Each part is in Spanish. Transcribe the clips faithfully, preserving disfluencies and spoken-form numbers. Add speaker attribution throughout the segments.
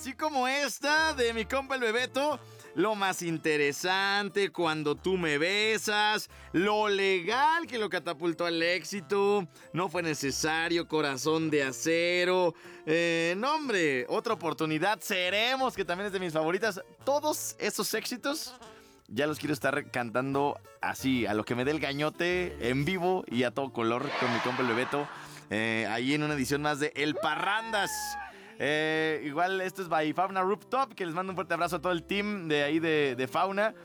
Speaker 1: así como esta de mi compa el Bebeto. Lo más interesante, cuando tú me besas, lo legal que lo catapultó al éxito, no fue necesario, corazón de acero, eh, no hombre, otra oportunidad, seremos, que también es de mis favoritas. Todos esos éxitos ya los quiero estar cantando así, a lo que me dé el gañote, en vivo y a todo color con mi compa el Bebeto, eh, ahí en una edición más de El Parrandas. Eh, igual esto es by Fauna Rooftop, que les mando un fuerte abrazo a todo el team de ahí de, de Fauna.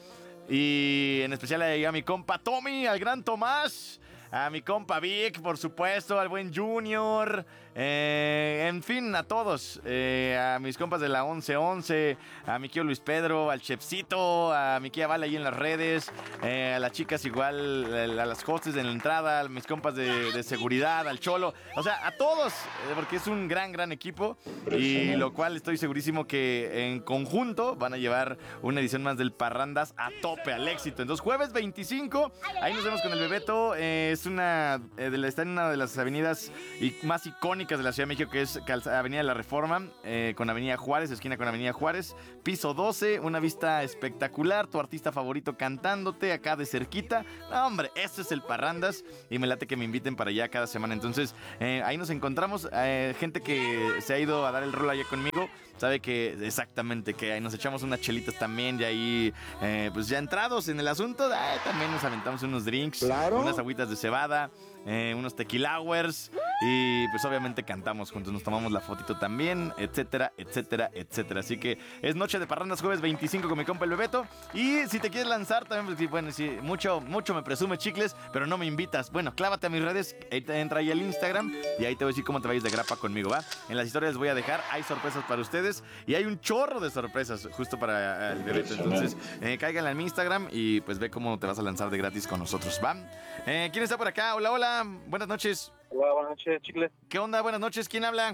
Speaker 1: Y en especial a mi compa Tommy, al gran Tomás, a mi compa Vic, por supuesto, al buen Junior, eh, en fin, a todos, eh, a mis compas de la once once, a mi tío Luis Pedro, al Chefcito, a mi tía Vale ahí en las redes, eh, a las chicas igual, a las hostes en la entrada, a mis compas de, de seguridad, al Cholo, o sea, a todos, eh, porque es un gran, gran equipo, y lo cual estoy segurísimo que en conjunto van a llevar una edición más del Parrandas a tope, al éxito. Entonces, jueves veinticinco, ahí nos vemos con el Bebeto. Eh, es una, eh, de la, está en una de las avenidas y más icónicas de la Ciudad de México, que es Calza, Avenida de la Reforma, eh, con Avenida Juárez, esquina con Avenida Juárez, piso doce, una vista espectacular, tu artista favorito cantándote acá de cerquita. No, hombre, este es el Parrandas y me late que me inviten para allá cada semana. Entonces, eh, ahí nos encontramos. Eh, gente que se ha ido a dar el rol allá conmigo sabe que exactamente que ahí nos echamos unas chelitas también, y ahí, eh, pues ya entrados en el asunto, eh, también nos aventamos unos drinks, claro, unas agüitas de cebada, eh, unos tequilawers, y pues obviamente cantamos juntos, nos tomamos la fotito también, etcétera, etcétera, etcétera. Así que es noche de Parrandas, jueves veinticinco con mi compa el Bebeto. Y si te quieres lanzar también, pues, bueno, sí, mucho, mucho me presume chicles, pero no me invitas. Bueno, clávate a mis redes, ahí te entra ahí al Instagram y ahí te voy a decir cómo te vayas de grapa conmigo, ¿va? En las historias les voy a dejar, hay sorpresas para ustedes y hay un chorro de sorpresas justo para el Bebeto. Entonces, eh, cáiganle a mi Instagram y pues ve cómo te vas a lanzar de gratis con nosotros, ¿va? Eh, ¿Quién está por acá? Hola, hola, buenas noches.
Speaker 2: Hola, buenas noches, chicles.
Speaker 1: ¿Qué onda? Buenas noches, ¿quién habla?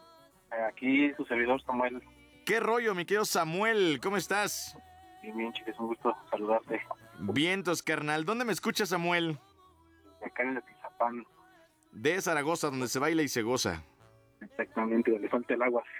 Speaker 2: Aquí su servidor Samuel.
Speaker 1: ¿Qué rollo, mi querido Samuel? ¿Cómo estás?
Speaker 2: Bien, bien, chicles, un gusto saludarte.
Speaker 1: Vientos, carnal. ¿Dónde me escuchas, Samuel?
Speaker 2: Acá en Atizapán.
Speaker 1: De Zaragoza, donde se baila y se goza.
Speaker 2: Exactamente, donde falta el agua.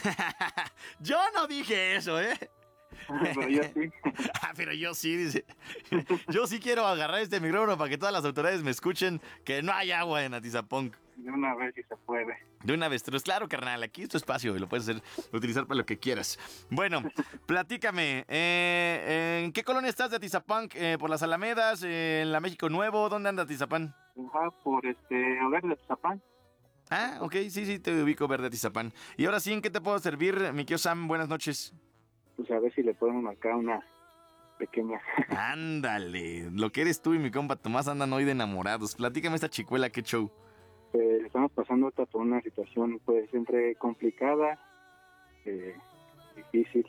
Speaker 1: Yo no dije eso, ¿eh?
Speaker 2: Pero yo sí.
Speaker 1: Ah, pero yo sí, dice. Yo sí quiero agarrar este micrófono para que todas las autoridades me escuchen que no hay agua en Atizapán.
Speaker 2: De una vez si se puede.
Speaker 1: De una vez, pero es claro, carnal, aquí es tu espacio y lo puedes hacer, utilizar para lo que quieras. Bueno, platícame, eh, ¿en qué colonia estás de Atizapán? Eh, ¿Por las Alamedas? Eh, ¿En la México Nuevo? ¿Dónde anda Atizapán?
Speaker 2: Ajá, por este hogar de Atizapán.
Speaker 1: Ah, ok, sí, sí, te ubico, verde Atizapán. Y ahora sí, ¿en qué te puedo servir, mi querido Sam? Buenas noches.
Speaker 2: Pues a ver si le podemos marcar una pequeña.
Speaker 1: Ándale, lo que eres tú y mi compa Tomás andan hoy de enamorados. Platícame esta chicuela, qué show.
Speaker 2: Eh, estamos pasando ahorita por una situación pues entre complicada, eh, difícil,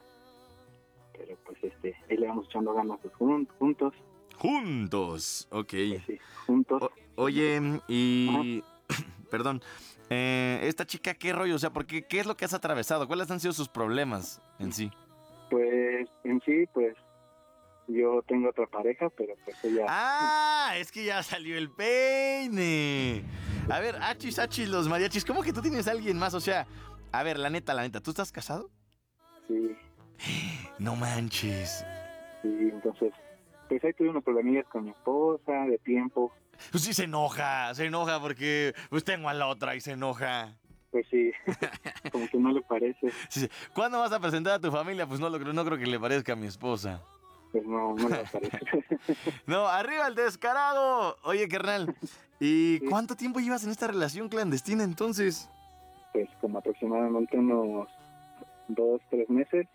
Speaker 2: pero pues este, ahí le vamos echando ganas pues, jun- juntos.
Speaker 1: Juntos, ok.
Speaker 2: Pues, sí, juntos.
Speaker 1: O- oye, y... Perdón, eh, esta chica, ¿qué rollo? O sea, ¿por qué, ¿qué es lo que has atravesado? ¿Cuáles han sido sus problemas en sí?
Speaker 2: Pues en sí, pues yo tengo otra pareja, pero pues ella...
Speaker 1: ¡Ah! Es que ya salió el peine. A ver, achis, achis, los mariachis, ¿cómo que tú tienes a alguien más? O sea, a ver, la neta, la neta, ¿tú estás casado?
Speaker 2: Sí,
Speaker 1: No manches.
Speaker 2: sí, entonces, pues ahí tuve unos problemillas con mi esposa, de tiempo.
Speaker 1: Pues sí se enoja, se enoja porque pues tengo a la otra y se enoja.
Speaker 2: Pues sí, como que no le parece.
Speaker 1: Sí, sí. ¿Cuándo vas a presentar a tu familia? Pues no lo creo, no creo que le parezca a mi esposa.
Speaker 2: Pues no, no le parece.
Speaker 1: No, arriba el descarado. Oye, carnal, ¿y
Speaker 2: Sí.
Speaker 1: cuánto tiempo llevas en esta relación clandestina entonces?
Speaker 2: Pues como aproximadamente unos dos, tres meses.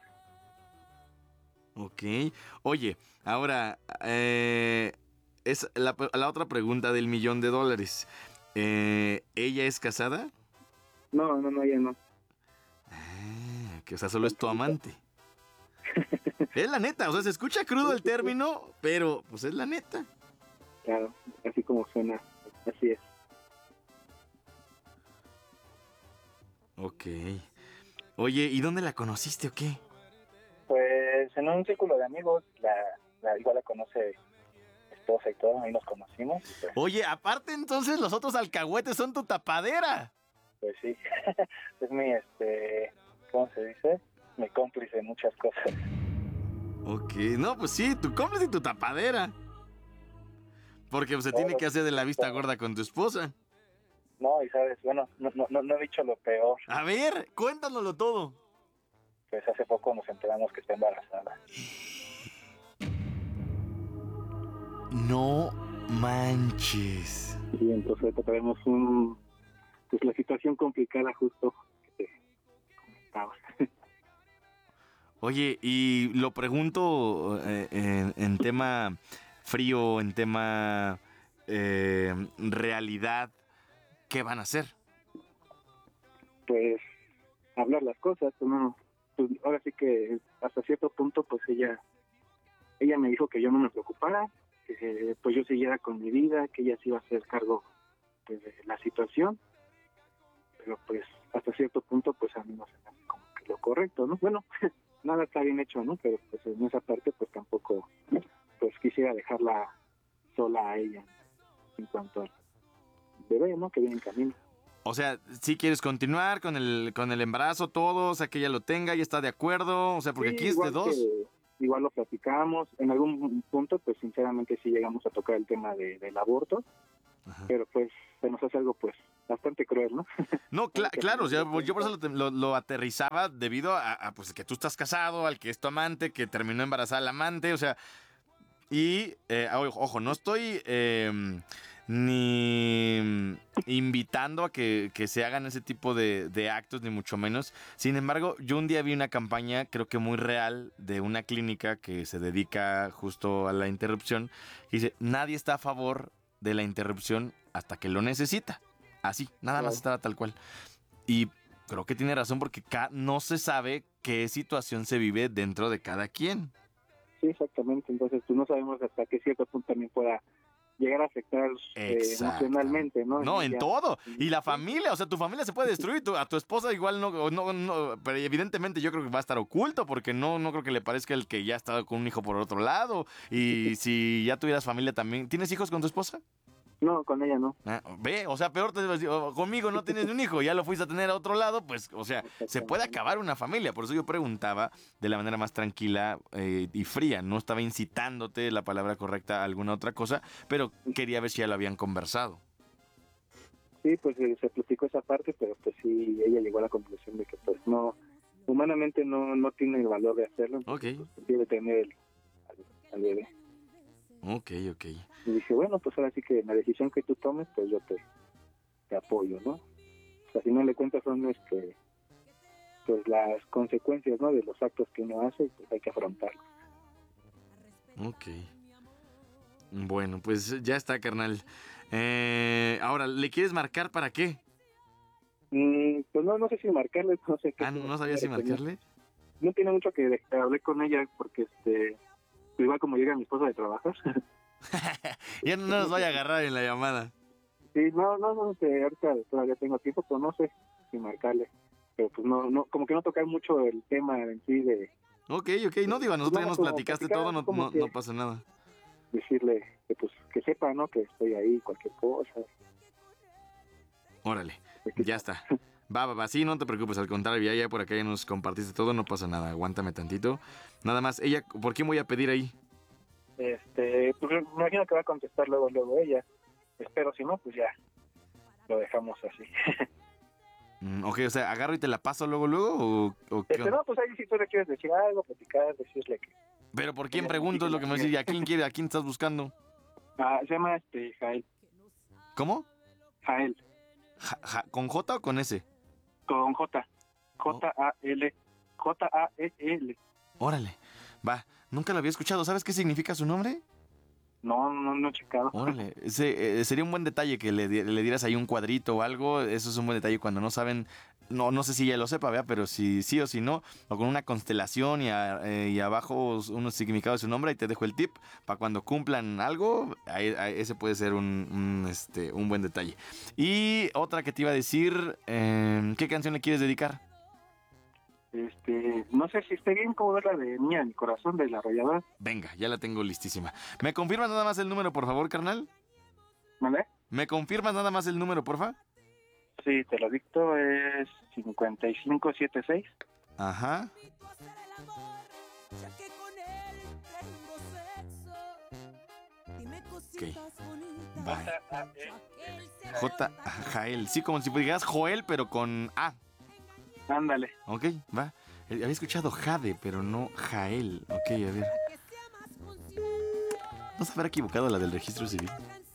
Speaker 1: Ok. Oye, ahora, eh, es la, la otra pregunta del millón de dólares. Eh, ¿Ella es casada?
Speaker 2: No, no, no, ya no.
Speaker 1: Ah, que o sea, solo es tu amante. Es la neta, o sea, se escucha crudo el término, pero pues es la neta.
Speaker 2: Claro, así como suena, así es.
Speaker 1: Ok. Oye, ¿y dónde la conociste o qué?
Speaker 2: Pues en un círculo de amigos, la, la igual la conoce esposa y todo, ahí nos conocimos. Y pues,
Speaker 1: Oye, aparte entonces los otros alcahuetes son tu tapadera.
Speaker 2: pues sí, es mi, este, ¿cómo se dice? Mi cómplice en muchas cosas.
Speaker 1: Ok, no, pues sí, tu cómplice y tu tapadera. Porque pues, se tiene que hacer de la vista gorda con tu esposa.
Speaker 2: No, y sabes, bueno, no, no, no he dicho lo peor.
Speaker 1: A ver, cuéntanoslo todo.
Speaker 2: Pues hace poco nos enteramos que está embarazada.
Speaker 1: No manches.
Speaker 2: Y entonces ahorita tenemos un, pues la situación complicada justo que te comentaba.
Speaker 1: Oye, y lo pregunto eh, en, en tema frío, en tema eh, realidad, ¿qué van a hacer?
Speaker 2: Pues hablar las cosas, pues, no, pues ahora sí que hasta cierto punto pues ella ella me dijo que yo no me preocupara, que pues yo siguiera con mi vida, que ella se iba a hacer cargo pues, de la situación, pero pues hasta cierto punto pues a mí no se me hace como que lo correcto, ¿no? Bueno, nada está bien hecho, ¿no? Pero pues en esa parte pues tampoco pues quisiera dejarla sola a ella en cuanto al bebé, ¿no? Que viene en camino.
Speaker 1: O sea, si quieres continuar con el con el embarazo, todo, o sea, que ella lo tenga y está de acuerdo, o sea, porque
Speaker 2: Sí,
Speaker 1: aquí es de dos.
Speaker 2: Que, igual lo platicamos, en algún punto, pues sinceramente sí llegamos a tocar el tema de, del aborto, ajá, pero pues se nos hace algo pues bastante cruel, ¿no?
Speaker 1: No, cl- claro, o sea, yo por eso lo, lo, lo aterrizaba debido a, a pues que tú estás casado, al que es tu amante, que terminó embarazada el amante, o sea, y eh, ojo, no estoy eh, ni invitando a que, que se hagan ese tipo de, de actos, ni mucho menos. Sin embargo, yo un día vi una campaña, creo que muy real, de una clínica que se dedica justo a la interrupción. Y dice, nadie está a favor de la interrupción hasta que lo necesita. Así, nada más estaba tal cual. Y creo que tiene razón porque no se sabe qué situación se vive dentro de cada quien.
Speaker 2: Sí, exactamente. Entonces, pues no sabemos hasta qué cierto punto también pueda llegar a afectar eh, emocionalmente, ¿no?
Speaker 1: No, en
Speaker 2: ya,
Speaker 1: todo. Y la familia, o sea, tu familia se puede destruir. Tu, a tu esposa igual no, no, no, pero evidentemente yo creo que va a estar oculto porque no, no creo que le parezca el que ya está con un hijo por otro lado. Y si ya tuvieras familia también. ¿Tienes hijos con tu esposa?
Speaker 2: No, con ella no.
Speaker 1: Ah, ve, o sea, peor te conmigo no tienes un hijo, ya lo fuiste a tener a otro lado, pues, o sea, se puede acabar una familia. Por eso yo preguntaba de la manera más tranquila eh, y fría. No estaba incitándote la palabra correcta a alguna otra cosa, pero quería ver si ya lo habían conversado.
Speaker 2: Sí, pues eh, se platicó esa parte, pero pues sí, ella llegó a la conclusión de que pues no, humanamente no, no tiene el valor de hacerlo.
Speaker 1: Ok.
Speaker 2: Pues, debe tener el, al, al bebé.
Speaker 1: Ok, ok.
Speaker 2: Y dije, bueno, pues ahora sí que la decisión que tú tomes, pues yo te, te apoyo, ¿no? O sea, si no le cuentas son este, pues las consecuencias, ¿no? De los actos que uno hace, pues hay que afrontarlos.
Speaker 1: Ok. Bueno, pues ya está, carnal. Eh, ahora, ¿le quieres marcar para qué?
Speaker 2: Mm, pues no, no sé si marcarle, no sé qué.
Speaker 1: Ah, ¿no sabías si marcarle?
Speaker 2: No tiene mucho que hablé con ella porque este... igual como llega mi esposa de trabajar.
Speaker 1: Ya no nos vaya a agarrar en la llamada.
Speaker 2: Sí, no, no, no sé, ahorita todavía tengo tiempo, pero no sé si marcarle. Pero pues no, no, como que no tocar mucho el tema en sí de...
Speaker 1: Ok, ok, no digo, a nosotros ya nos platicaste todo, no, no, no pasa nada.
Speaker 2: Decirle que pues que sepa, ¿no? Que estoy ahí, cualquier cosa.
Speaker 1: Órale, ya está. Va, va, va, sí, no te preocupes, al contrario, ya, ya por acá ya nos compartiste todo, no pasa nada, aguántame tantito. Nada más, ella, ¿por quién voy a pedir ahí?
Speaker 2: Este, pues me imagino que va a contestar luego, luego ella. Espero, si no, pues ya lo dejamos así.
Speaker 1: Mm, ok, o sea, ¿agarro y te la paso luego, luego o, o qué?
Speaker 2: Este, no, pues ahí si tú le quieres decir algo, platicar, decirle que...
Speaker 1: Pero ¿por quién pregunto? Es lo que me decía, ¿a quién quiere, a quién estás buscando?
Speaker 2: Ah, se llama este, Jael.
Speaker 1: ¿Cómo?
Speaker 2: Jael.
Speaker 1: Ja, ja, ¿con J o con S?
Speaker 2: Con J. J A L. J A E L.
Speaker 1: Órale, va, nunca lo había escuchado. ¿Sabes qué significa su nombre?
Speaker 2: No, no, no he checado.
Speaker 1: Órale, ese, eh, sería un buen detalle que le, le dieras ahí un cuadrito o algo. Eso es un buen detalle cuando no saben, no, no sé si ella lo sepa, ¿verdad? Pero si sí o si no, o con una constelación y, a, eh, y abajo unos significados de su nombre, ahí te dejo el tip para cuando cumplan algo. Ahí, ahí, ese puede ser un, un, este, un buen detalle. Y otra que te iba a decir, eh, ¿qué canción le quieres dedicar?
Speaker 2: Este, no sé si esté bien como ver la de Niña de mi corazón de La Arrolladora.
Speaker 1: Venga, ya la tengo listísima. ¿Me confirmas nada más el número, por favor, carnal?
Speaker 2: ¿Vale?
Speaker 1: ¿Me confirmas nada más el número, porfa?
Speaker 2: Sí, te lo dicto, es cincuenta y cinco setenta y seis.
Speaker 1: Ajá. Ok. Va. J. Jael. Sí, como si dijeras Joel, pero con A.
Speaker 2: Ándale.
Speaker 1: Ok, va. Había escuchado Jade, pero no Jael. Ok, a ver. ¿No se habrá equivocado la del registro civil?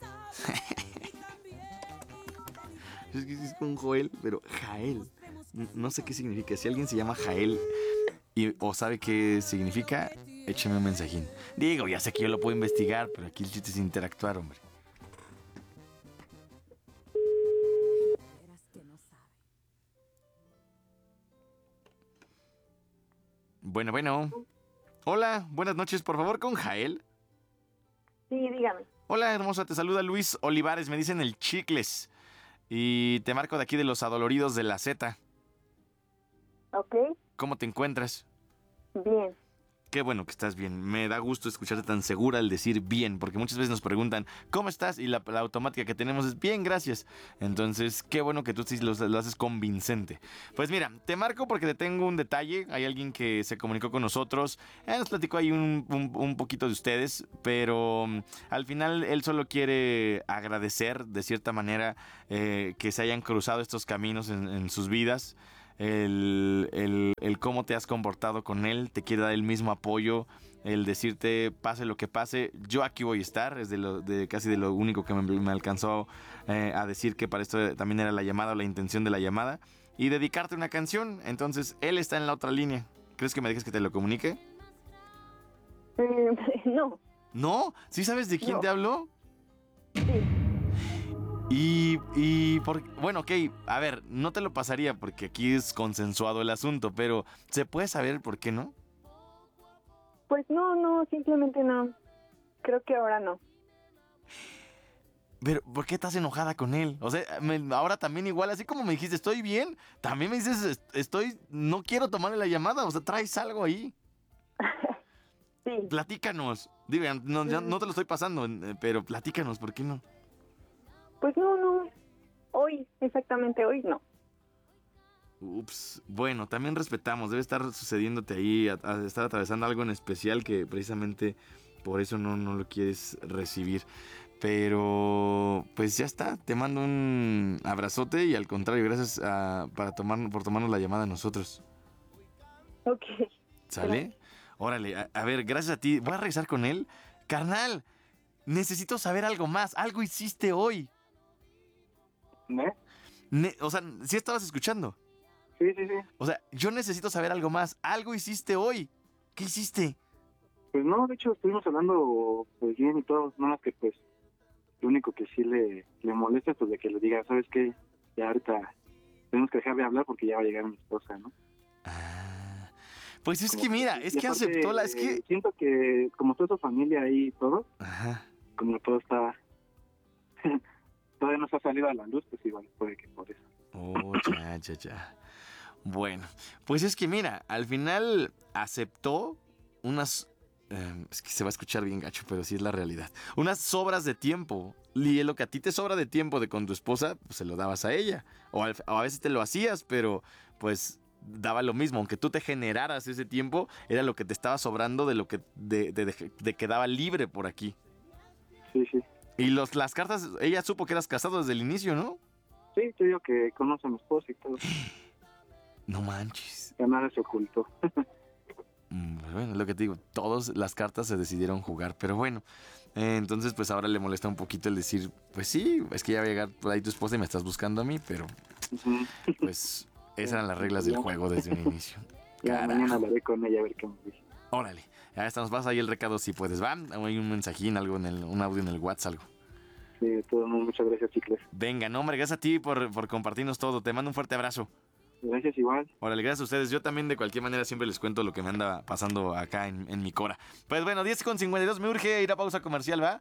Speaker 1: Es que es con Joel, pero Jael. No sé qué significa. Si alguien se llama Jael y, o sabe qué significa, écheme un mensajín. Digo, ya sé que yo lo puedo investigar, pero aquí el chiste es interactuar, hombre. Bueno, bueno. Hola, buenas noches, por favor, con Jael.
Speaker 3: Sí, dígame.
Speaker 1: Hola, hermosa, te saluda Luis Olivares, me dicen el Chicles. Y te marco de aquí de los Adoloridos de la Z.
Speaker 3: Ok,
Speaker 1: ¿Cómo te encuentras?
Speaker 3: bien.
Speaker 1: Qué bueno que estás bien. Me da gusto escucharte tan segura al decir bien, porque muchas veces nos preguntan, ¿cómo estás? Y la, la automática que tenemos es bien, gracias. Entonces, qué bueno que tú sí lo, lo haces convincente. Pues mira, te marco porque te tengo un detalle. Hay alguien que se comunicó con nosotros. Eh, nos platicó ahí un, un, un poquito de ustedes, pero um, al final él solo quiere agradecer de cierta manera eh, que se hayan cruzado estos caminos en, en sus vidas. El, el, el cómo te has comportado con él, te quiere dar el mismo apoyo, el decirte pase lo que pase, yo aquí voy a estar, es de, lo, de casi de lo único que me, me alcanzó eh, a decir que para esto también era la llamada o la intención de la llamada, y dedicarte una canción. Entonces él está en la otra línea. ¿Crees que me dejes que te lo comunique?
Speaker 3: Mm, no.
Speaker 1: ¿No? ¿Sí sabes de quién
Speaker 3: No.
Speaker 1: te habló?
Speaker 3: Sí.
Speaker 1: Y, y por, bueno, ok, a ver, no te lo pasaría porque aquí es consensuado el asunto, pero ¿se puede saber por qué no?
Speaker 3: Pues no, no, simplemente no. Creo que ahora no.
Speaker 1: Pero, ¿por qué estás enojada con él? O sea, me, ahora también igual, así como me dijiste, estoy bien, también me dices, estoy, no quiero tomarle la llamada, o sea, traes algo ahí.
Speaker 3: Sí.
Speaker 1: Platícanos. Digo, no, ya no te lo estoy pasando, pero platícanos, ¿por qué no?
Speaker 3: Pues no, no. Hoy, exactamente hoy, no.
Speaker 1: Ups, bueno, también respetamos, debe estar sucediéndote ahí, a, a estar atravesando algo en especial que precisamente por eso no, no lo quieres recibir. Pero pues ya está, te mando un abrazote y al contrario, gracias a, para tomar, por tomarnos la llamada a nosotros.
Speaker 3: Ok.
Speaker 1: ¿Sale?
Speaker 3: Gracias.
Speaker 1: Órale, a, a ver, gracias a ti, voy a regresar con él. Carnal, necesito saber algo más, algo hiciste hoy.
Speaker 2: ¿Eh?
Speaker 1: Ne- o sea, ¿sí estabas escuchando?
Speaker 2: Sí, sí, sí.
Speaker 1: O sea, yo necesito saber algo más, algo hiciste hoy. ¿Qué hiciste?
Speaker 2: Pues no, de hecho estuvimos hablando pues bien y todo, no más que pues lo único que sí le, le molesta es pues de que le diga, ¿sabes qué? Ya ahorita tenemos que dejar de hablar porque ya va a llegar mi esposa, ¿no?
Speaker 1: Ah, pues es
Speaker 2: Como
Speaker 1: que mira,
Speaker 2: y
Speaker 1: es que
Speaker 2: aparte,
Speaker 1: aceptó la... Es que...
Speaker 2: eh, siento que como toda su familia ahí y todo,
Speaker 1: Ajá.
Speaker 2: como todo está... todavía no se ha salido a la luz, pues igual puede que por eso.
Speaker 1: Oh, ya, ya, ya. Bueno, pues es que mira, al final aceptó unas... eh, es que se va a escuchar bien gacho, pero sí es la realidad. Unas sobras de tiempo. Y lo que a ti te sobra de tiempo de con tu esposa, pues se lo dabas a ella. O, al- o a veces te lo hacías, pero pues daba lo mismo. Aunque tú te generaras ese tiempo, era lo que te estaba sobrando de lo que de, de, de, de quedaba libre por aquí.
Speaker 2: Sí, sí.
Speaker 1: Y los, las cartas, ella supo que eras casado desde el inicio, ¿no?
Speaker 2: Sí, te digo que conoce a mi esposa y todo.
Speaker 1: No manches.
Speaker 2: Ya nada se ocultó.
Speaker 1: Mm, Bueno, lo que te digo, todas las cartas se decidieron jugar, pero bueno, eh, entonces pues ahora le molesta un poquito el decir, pues sí, es que ya va a llegar por ahí tu esposa y me estás buscando a mí, pero
Speaker 2: Ujú.
Speaker 1: pues esas eran las reglas del juego desde un inicio.
Speaker 2: Ya
Speaker 1: Carajo.
Speaker 2: mañana hablaré con ella a ver qué me dice.
Speaker 1: Órale, ya estamos, vas ahí el recado si puedes, ¿va? O hay un mensajín, algo en el, un audio en el WhatsApp, algo.
Speaker 2: Sí, de todo el mundo, muchas gracias, chicles.
Speaker 1: Venga, no, hombre, gracias a ti por, por compartirnos todo, te mando un fuerte abrazo.
Speaker 2: Gracias igual.
Speaker 1: Órale, gracias a ustedes. Yo también de cualquier manera siempre les cuento lo que me anda pasando acá en, en mi cora. Pues bueno, diez con cincuenta y dos, me urge ir a pausa comercial, ¿va?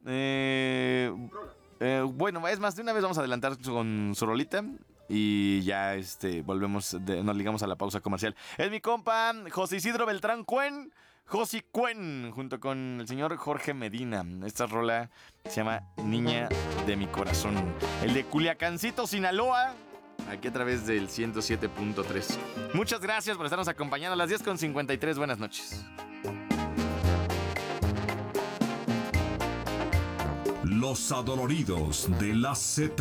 Speaker 1: Eh, eh, bueno, es más, de una vez vamos a adelantar con su rolita y ya este volvemos, de- nos ligamos a la pausa comercial. Es mi compa José Isidro Beltrán Cuen, Josi Cuen, junto con el señor Jorge Medina. Esta rola se llama Niña de mi corazón. El de Culiacancito, Sinaloa. aquí a través del ciento siete punto tres. Muchas gracias por estarnos acompañando a las diez con cincuenta y tres. Buenas noches.
Speaker 4: Los adoloridos de la Z.